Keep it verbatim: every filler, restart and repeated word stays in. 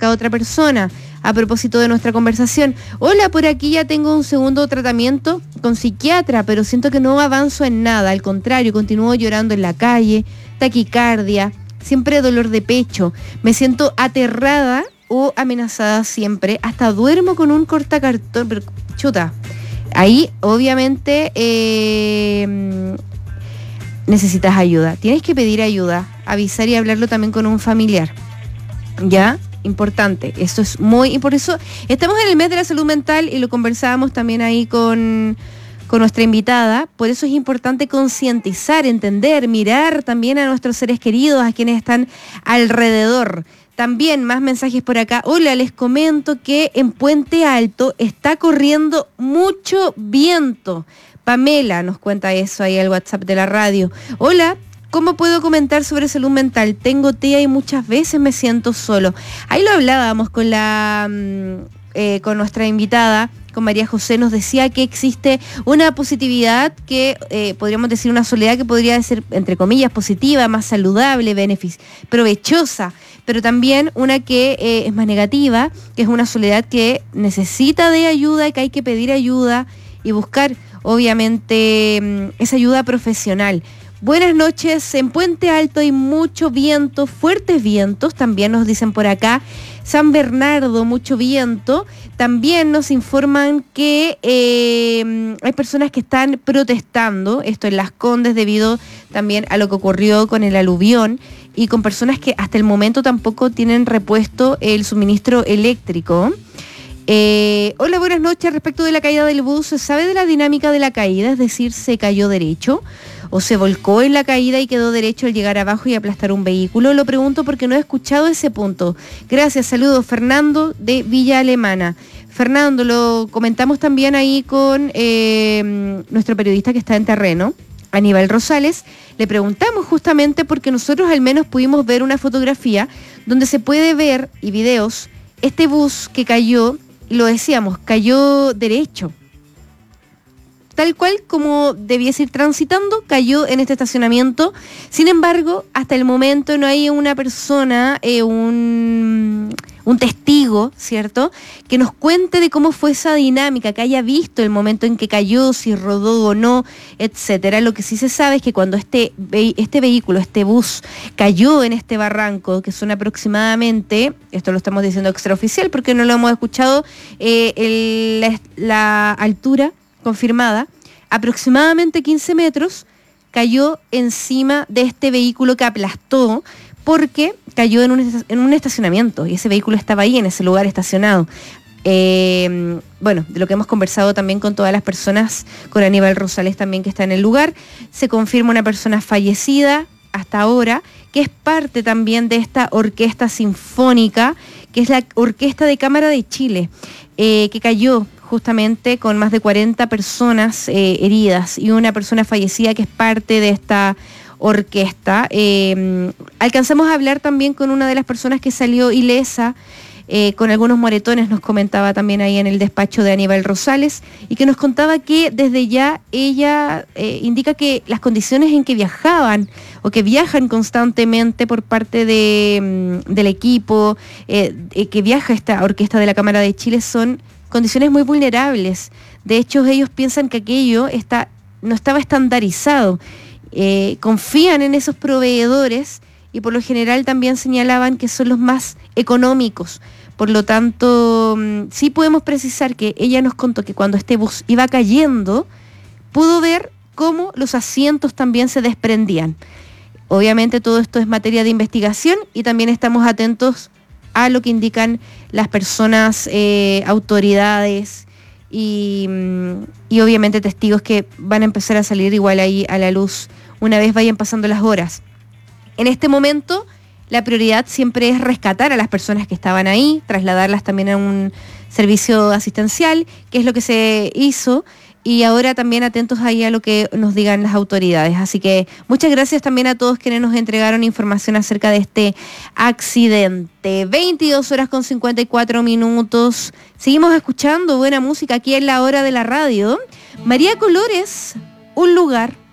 acá otra persona a propósito de nuestra conversación. Hola, por aquí ya tengo un segundo tratamiento con psiquiatra, pero siento que no avanzo en nada. Al contrario, continúo llorando en la calle, taquicardia, siempre dolor de pecho. Me siento aterrada o amenazada siempre. Hasta duermo con un cortacartón. Pero, chuta, ahí obviamente eh, necesitas ayuda. Tienes que pedir ayuda, avisar y hablarlo también con un familiar. ¿Ya? Importante. Eso es muy... Y por eso estamos en el mes de la salud mental y lo conversábamos también ahí con, con nuestra invitada. Por eso es importante concientizar, entender, mirar también a nuestros seres queridos, a quienes están alrededor. También más mensajes por acá. Hola, les comento que en Puente Alto está corriendo mucho viento. Pamela nos cuenta eso ahí al WhatsApp de la radio. Hola, ¿cómo puedo comentar sobre salud mental? Tengo T I A y muchas veces me siento solo. Ahí lo hablábamos con la eh, con nuestra invitada, con María José. Nos decía que existe una positividad que eh, podríamos decir una soledad que podría ser, entre comillas, positiva, más saludable, benefic- provechosa, pero también una que eh, es más negativa, que es una soledad que necesita de ayuda y que hay que pedir ayuda y buscar, obviamente, esa ayuda profesional. Buenas noches, en Puente Alto hay mucho viento, fuertes vientos, también nos dicen por acá. San Bernardo, mucho viento. También nos informan que eh, hay personas que están protestando, esto en Las Condes, debido también a lo que ocurrió con el aluvión, y con personas que hasta el momento tampoco tienen repuesto el suministro eléctrico. Eh, hola, buenas noches. Respecto de la caída del bus, ¿se sabe de la dinámica de la caída? Es decir, ¿se cayó derecho o se volcó en la caída y quedó derecho al llegar abajo y aplastar un vehículo? Lo pregunto porque no he escuchado ese punto. Gracias, saludos. Fernando de Villa Alemana. Fernando, lo comentamos también ahí con eh, nuestro periodista que está en terreno, Aníbal Rosales. Le preguntamos justamente porque nosotros al menos pudimos ver una fotografía donde se puede ver, y videos, este bus que cayó, y lo decíamos, cayó derecho. Tal cual como debiese ir transitando, cayó en este estacionamiento. Sin embargo, hasta el momento no hay una persona, eh, un, un testigo, ¿cierto?, que nos cuente de cómo fue esa dinámica, que haya visto el momento en que cayó, si rodó o no, etcétera. Lo que sí se sabe es que cuando este, este vehículo, este bus, cayó en este barranco, que son aproximadamente, esto lo estamos diciendo extraoficial porque no lo hemos escuchado, eh, el, la, la altura confirmada, aproximadamente quince metros, cayó encima de este vehículo que aplastó porque cayó en un, en un estacionamiento y ese vehículo estaba ahí en ese lugar estacionado. Eh, bueno, de lo que hemos conversado también con todas las personas, con Aníbal Rosales también que está en el lugar, se confirma una persona fallecida hasta ahora, que es parte también de esta orquesta sinfónica, que es la Orquesta de Cámara de Chile, eh, que cayó justamente con más de cuarenta personas eh, heridas y una persona fallecida que es parte de esta orquesta. Eh, alcanzamos a hablar también con una de las personas que salió ilesa, eh, con algunos moretones, nos comentaba también ahí en el despacho de Aníbal Rosales, y que nos contaba que desde ya ella eh, indica que las condiciones en que viajaban o que viajan constantemente por parte de, del equipo eh, que viaja esta orquesta de la Cámara de Chile son condiciones muy vulnerables. De hecho, ellos piensan que aquello está, no estaba estandarizado. Eh, confían en esos proveedores y por lo general también señalaban que son los más económicos. Por lo tanto, sí podemos precisar que ella nos contó que cuando este bus iba cayendo, pudo ver cómo los asientos también se desprendían. Obviamente todo esto es materia de investigación y también estamos atentos a lo que indican las personas, eh, autoridades y, y obviamente testigos que van a empezar a salir igual ahí a la luz una vez vayan pasando las horas. En este momento la prioridad siempre es rescatar a las personas que estaban ahí, trasladarlas también a un servicio asistencial, que es lo que se hizo, y ahora también atentos ahí a lo que nos digan las autoridades. Así que muchas gracias también a todos quienes nos entregaron información acerca de este accidente. veintidós horas con cincuenta y cuatro minutos. Seguimos escuchando buena música aquí en La Hora de la Radio. María Colores, Un Lugar.